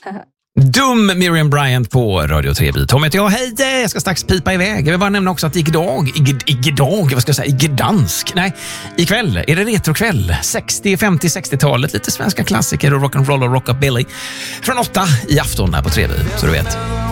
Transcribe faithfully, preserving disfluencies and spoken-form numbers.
Dum Miriam Bryant på Radio tre. Tom heter jag. Hej, jag ska strax pipa iväg. Jag vill bara nämna också att idag, idag, vad ska jag säga, Gdansk. Nej, ikväll är det retrokväll. sextio, femtio, sextiotalet. Lite svenska klassiker och rock'n'roll och rockabilly. Från åtta i afton här på tre. Så du vet.